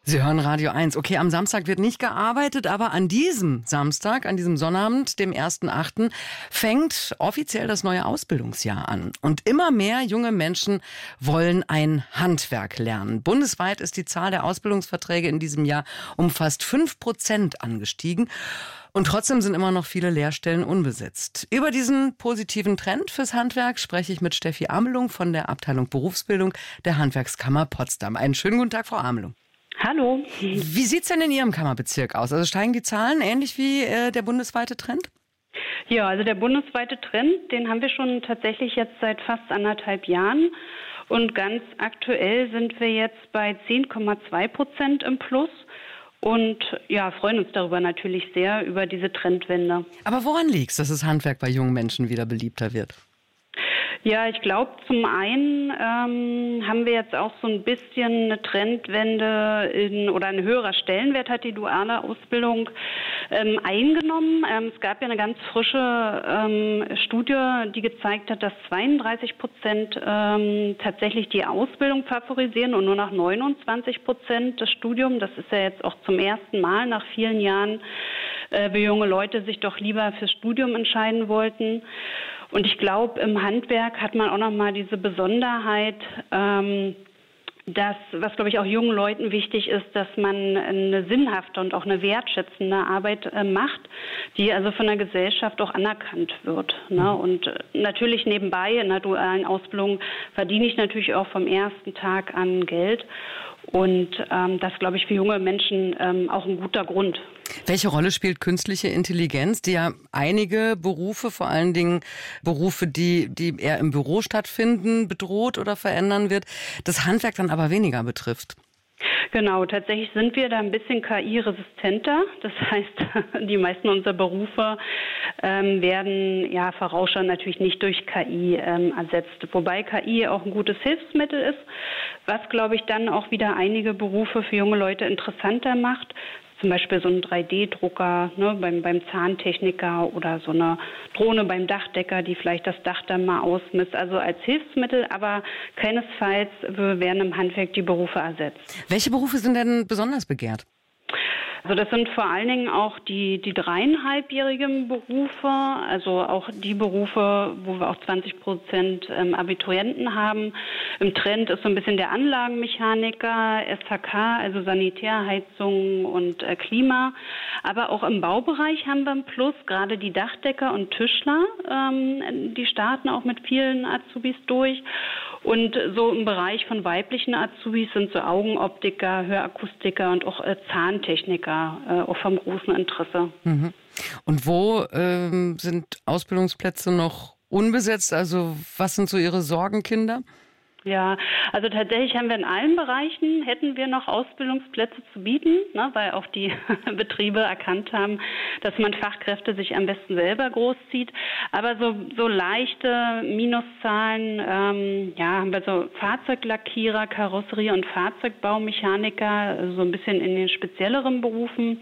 Sie hören Radio 1. Okay, am Samstag wird nicht gearbeitet, aber an diesem Samstag, an diesem Sonnabend, dem 1.8., fängt offiziell das neue Ausbildungsjahr an. Und immer mehr junge Menschen wollen ein Handwerk lernen. Bundesweit ist die Zahl der Ausbildungsverträge in diesem Jahr um fast 5% angestiegen. Und trotzdem sind immer noch viele Lehrstellen unbesetzt. Über diesen positiven Trend fürs Handwerk spreche ich mit Steffi Amelung von der Abteilung Berufsbildung der Handwerkskammer Potsdam. Einen schönen guten Tag, Frau Amelung. Hallo. Wie sieht's denn in Ihrem Kammerbezirk aus? Also steigen die Zahlen ähnlich wie der bundesweite Trend? Ja, also der bundesweite Trend, den haben wir schon tatsächlich jetzt seit fast 1,5 Jahren. Und ganz aktuell sind wir jetzt bei 10,2% im Plus. Und ja, freuen uns darüber natürlich sehr, über diese Trendwende. Aber woran liegt's, dass das Handwerk bei jungen Menschen wieder beliebter wird? Ja, ich glaube, zum einen haben wir jetzt auch so ein bisschen eine Trendwende oder ein höherer Stellenwert hat die duale Ausbildung eingenommen. Es gab ja eine ganz frische Studie, die gezeigt hat, dass 32% tatsächlich die Ausbildung favorisieren und nur noch 29% das Studium. Das ist ja jetzt auch zum ersten Mal nach vielen Jahren, wie junge Leute sich doch lieber fürs Studium entscheiden wollten. Und ich glaube, im Handwerk hat man auch nochmal diese Besonderheit, dass, was glaube ich auch jungen Leuten wichtig ist, dass man eine sinnhafte und auch eine wertschätzende Arbeit macht, die also von der Gesellschaft auch anerkannt wird. Ne? Und natürlich nebenbei in der dualen Ausbildung verdiene ich natürlich auch vom ersten Tag an Geld. Und das, glaube ich, für junge Menschen auch ein guter Grund. Welche Rolle spielt künstliche Intelligenz, die ja einige Berufe, vor allen Dingen Berufe, die eher im Büro stattfinden, bedroht oder verändern wird, das Handwerk dann aber weniger betrifft? Genau, tatsächlich sind wir da ein bisschen KI-resistenter. Das heißt, die meisten unserer Berufe werden ja vorausschauend natürlich nicht durch KI ersetzt. Wobei KI auch ein gutes Hilfsmittel ist, was, glaube ich, dann auch wieder einige Berufe für junge Leute interessanter macht. Zum Beispiel so ein 3D-Drucker beim Zahntechniker oder so eine Drohne beim Dachdecker, die vielleicht das Dach dann mal ausmisst. Also als Hilfsmittel, aber keinesfalls werden im Handwerk die Berufe ersetzt. Welche Berufe sind denn besonders begehrt? Also das sind vor allen Dingen auch die 3,5-jährigen Berufe, also auch die Berufe, wo wir auch 20% Abiturienten haben. Im Trend ist so ein bisschen der Anlagenmechaniker, SHK, also Sanitär, Heizung und Klima. Aber auch im Baubereich haben wir ein Plus, gerade die Dachdecker und Tischler, die starten auch mit vielen Azubis durch. Und so im Bereich von weiblichen Azubis sind so Augenoptiker, Hörakustiker und auch Zahntechniker auch vom großen Interesse. Mhm. Und wo sind Ausbildungsplätze noch unbesetzt? Also was sind so Ihre Sorgenkinder? Ja, also tatsächlich haben wir in allen Bereichen, hätten wir noch Ausbildungsplätze zu bieten, weil auch die Betriebe erkannt haben, dass man Fachkräfte sich am besten selber großzieht. Aber so leichte Minuszahlen, haben wir so Fahrzeuglackierer, Karosserie- und Fahrzeugbaumechaniker, so ein bisschen in den spezielleren Berufen.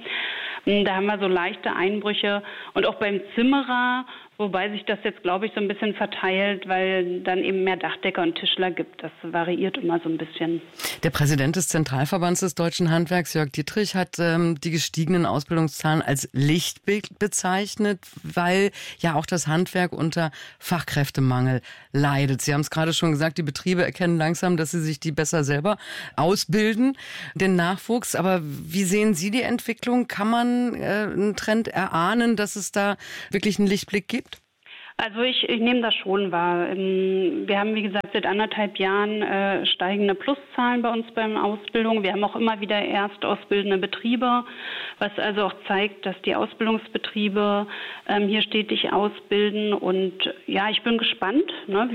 Da haben wir so leichte Einbrüche und auch beim Zimmerer, wobei sich das jetzt, glaube ich, so ein bisschen verteilt, weil dann eben mehr Dachdecker und Tischler gibt. Das variiert immer so ein bisschen. Der Präsident des Zentralverbands des deutschen Handwerks, Jörg Dietrich, hat die gestiegenen Ausbildungszahlen als Lichtbild bezeichnet, weil ja auch das Handwerk unter Fachkräftemangel leidet. Sie haben es gerade schon gesagt, die Betriebe erkennen langsam, dass sie sich die besser selber ausbilden, den Nachwuchs. Aber wie sehen Sie die Entwicklung? Kann man einen Trend erahnen, dass es da wirklich einen Lichtblick gibt? Also ich nehme das schon wahr. Wir haben, wie gesagt, seit 1,5 Jahren steigende Pluszahlen bei uns beim Ausbildung. Wir haben auch immer wieder erstausbildende Betriebe, was also auch zeigt, dass die Ausbildungsbetriebe hier stetig ausbilden. Und ja, ich bin gespannt,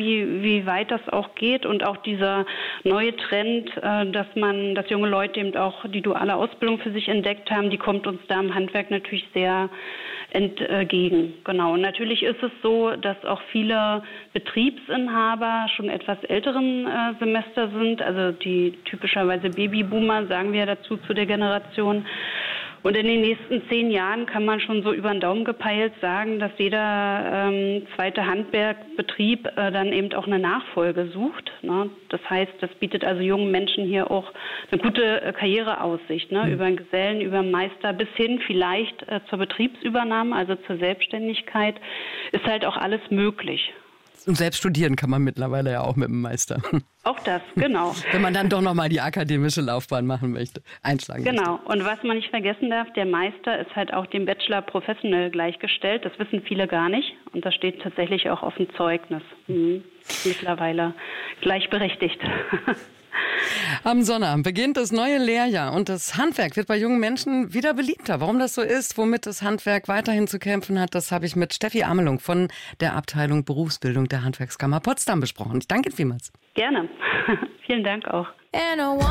wie weit das auch geht und auch dieser neue Trend, dass junge Leute eben auch die duale Ausbildung für sich entdeckt haben, die kommt uns da im Handwerk natürlich sehr entgegen. Genau. Und natürlich ist es so, dass auch viele Betriebsinhaber schon etwas älteren Semester sind, also die typischerweise Babyboomer, sagen wir dazu zu der Generation. Und in den nächsten 10 Jahren kann man schon so über den Daumen gepeilt sagen, dass jeder zweite Handwerkbetrieb dann eben auch eine Nachfolge sucht. Ne? Das heißt, das bietet also jungen Menschen hier auch eine gute Karriereaussicht, ne? Über einen Gesellen, über einen Meister bis hin vielleicht zur Betriebsübernahme, also zur Selbstständigkeit, ist halt auch alles möglich. Und selbst studieren kann man mittlerweile ja auch mit dem Meister. Auch das, genau. Wenn man dann doch nochmal die akademische Laufbahn machen möchte, einschlagen möchte. Genau. Und was man nicht vergessen darf, der Meister ist halt auch dem Bachelor professionell gleichgestellt. Das wissen viele gar nicht. Und das steht tatsächlich auch auf dem Zeugnis. Mittlerweile gleichberechtigt. Am Sonnabend beginnt das neue Lehrjahr und das Handwerk wird bei jungen Menschen wieder beliebter. Warum das so ist, womit das Handwerk weiterhin zu kämpfen hat, das habe ich mit Steffi Amelung von der Abteilung Berufsbildung der Handwerkskammer Potsdam besprochen. Ich danke Ihnen vielmals. Gerne. Vielen Dank auch.